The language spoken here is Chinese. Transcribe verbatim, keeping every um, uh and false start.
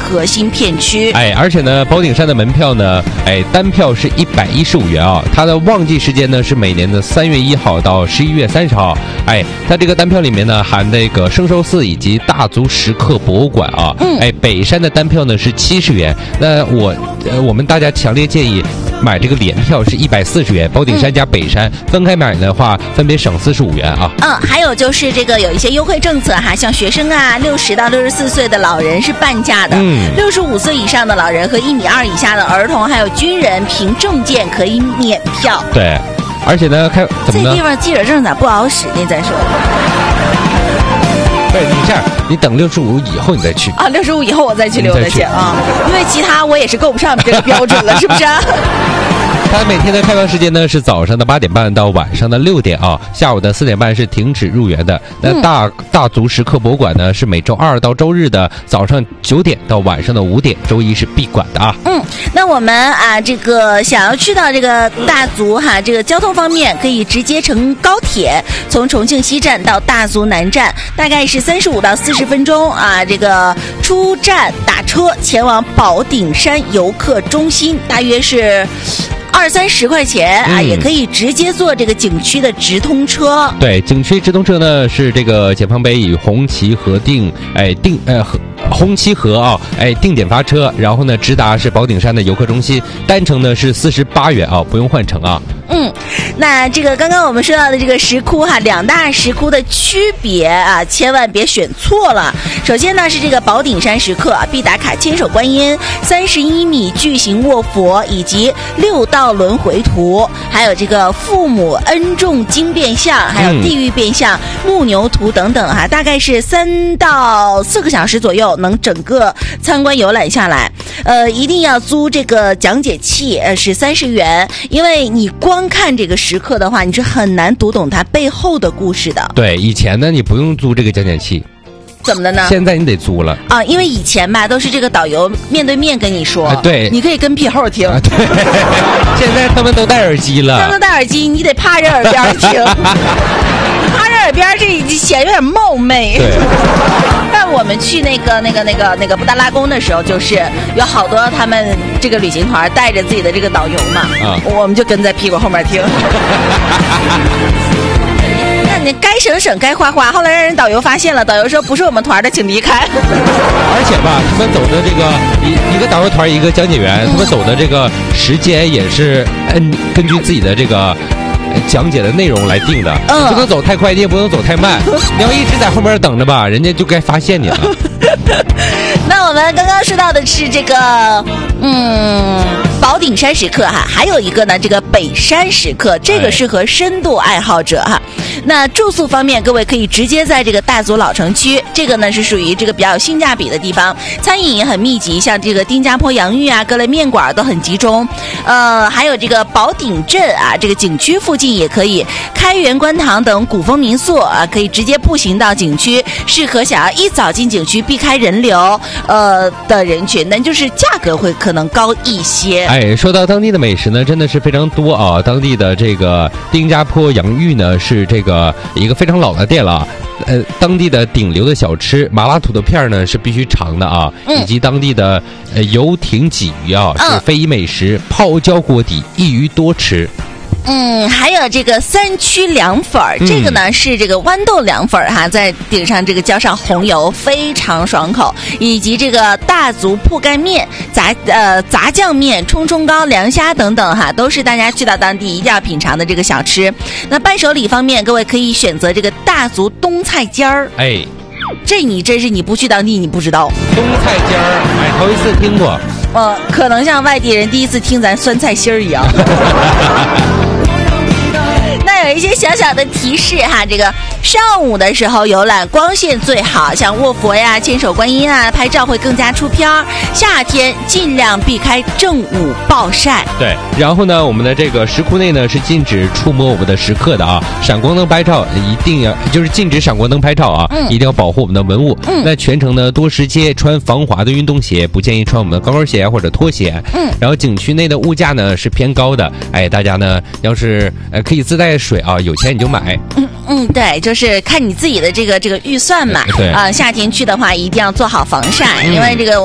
核心片区。 哎，而且呢，宝顶山的门票呢，哎，单票是一百一十五元啊。它的旺季时间呢是每年的三月一号到十一月三十号。哎，它这个单票里面呢含那个圣寿寺以及大足石刻博物馆啊。嗯。哎，北山的单票呢是七十元。那我呃我们大家强烈建议买这个联票是一百四十元，宝顶山加北山、嗯、分开买的话，分别省四十五元啊。 嗯，还有就是这个有一些优惠政策哈，像学生啊，六十到六十四岁的老人是半价的，嗯，六十五岁以上的老人和一米二以下的儿童，还有军人凭证件可以免票。 对，而且呢，开怎么呢？ 这地方记者证咋不好使呢？咱说。 不是你这样，你等六十五以后你再去啊，六十五以后我再去溜达去啊，因为其他我也是够不上这个标准了，是不是啊？ 它每天的开放时间呢是早上的八点半到晚上的六点啊，下午的四点半是停止入园的。那大、嗯、大足石刻博物馆呢是每周二到周日的早上九点到晚上的五点，周一是闭馆的啊。 嗯，那我们啊这个想要去到这个大足哈，这个交通方面可以直接乘高铁，从重庆西站到大足南站，大概是三十五到四十分钟啊。这个出站打车前往宝顶山游客中心，大约是二三十块钱啊、嗯，也可以直接坐这个景区的直通车。 对，景区直通车呢是这个解放碑与红旗河定哎定呃红旗河啊哎定点发车，然后呢直达是宝顶山的游客中心，单程呢是四十八元啊，不用换乘啊。 嗯，那这个刚刚我们说到的这个石窟哈，两大石窟的区别啊，千万别选错了。首先呢是这个宝顶山石刻啊，必打卡千手观音、三十一米巨型卧佛以及六道轮回图，还有这个父母恩重经变像，还有地狱变像、嗯、木牛图等等哈、啊，大概是三到四个小时左右能整个参观游览下来。呃，一定要租这个讲解器，呃是三十元，因为你光看这个石刻的话，你是很难读懂它背后的故事的。 对，以前呢你不用租这个讲解器。 怎么的呢？ 现在你得租了啊，因为以前吧都是这个导游面对面跟你说，啊、 对， 你可以跟屁后听。啊、 对，现在他们都戴耳机了， 他们戴耳机，你得趴着耳边听。趴着耳边这显有点冒昧。 对。 但我们去那个那个那个那个布达拉宫的时候，就是有好多他们这个旅行团带着自己的这个导游嘛，啊，我们就跟在屁股后面听。你该省省该花花，后来让人导游发现了，导游说不是我们团的请离开。 而且吧，他们走的这个一一个导游团一个讲解员、嗯、他们走的这个时间也是嗯根据自己的这个讲解的内容来定的，嗯，不能走太快，你也不能走太慢，你要一直在后面等着吧，人家就该发现你了。 那我们刚刚说到的是这个嗯宝顶山石刻哈，还有一个呢这个北山石刻，这个适合深度爱好者哈。那住宿方面，各位可以直接在这个大足老城区，这个呢是属于这个比较有性价比的地方，餐饮也很密集，像这个丁家坡洋芋啊、各类面馆都很集中。呃，还有这个宝顶镇啊，这个景区附近也可以，开元观塘等古风民宿啊，可以直接步行到景区，适合想要一早进景区避开人流呃的人群，但就是价格会可能高一些。 哎，说到当地的美食呢，真的是非常多啊！当地的这个丁家坡洋芋呢，是这个一个非常老的店了。呃，当地的顶流的小吃麻辣土豆片呢是必须尝的啊，嗯、以及当地的呃游艇鲫鱼啊是非遗美食，泡椒锅底一鱼多吃。 嗯，还有这个三区凉粉儿、嗯，这个呢是这个豌豆凉粉儿哈，在顶上这个浇上红油，非常爽口。以及这个大足铺盖面、杂呃杂酱面、冲冲糕、凉虾等等哈，都是大家去到当地一定要品尝的这个小吃。那伴手礼方面，各位可以选择这个大足冬菜尖儿。 哎， 这你真是你不去当地你不知道。 冬菜尖儿，哎，头一次听过。 呃，可能像外地人第一次听咱酸菜心儿一样。有一些小小的提示哈，这个上午的时候游览光线最好，像卧佛呀、千手观音啊，拍照会更加出片儿。夏天尽量避开正午暴晒。 对，然后呢，我们的这个石窟内呢是禁止触摸我们的石刻的啊，闪光灯拍照一定要就是禁止闪光灯拍照啊，嗯、一定要保护我们的文物。嗯、那全程呢多石阶，穿防滑的运动鞋，不建议穿我们的高跟鞋或者拖鞋。嗯，然后景区内的物价呢是偏高的，哎，大家呢要是呃可以自带水啊，有钱你就买。 嗯嗯，对，就是看你自己的这个这个预算嘛。 对啊、 呃，夏天去的话一定要做好防晒，嗯、因为这个。